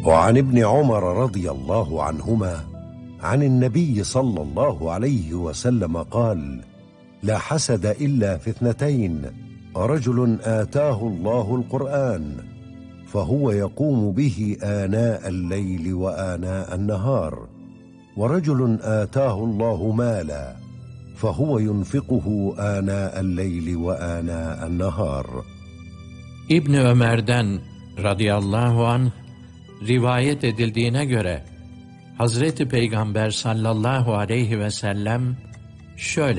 وعن ابن عمر رضي الله عنهما عن النبي صلى الله عليه وسلم قال: لا حسد إلا في اثنتين: رجل آتاه الله القرآن فهو يقوم به آناء الليل وآناء النهار، ورجل آتاه الله مالا فهو ينفقه آناء الليل وآناء النهار. İbni Ömer'den radıyallahu anh rivayet edildiğine göre Hazreti Peygamber sallallahu aleyhi ve sellem şöyle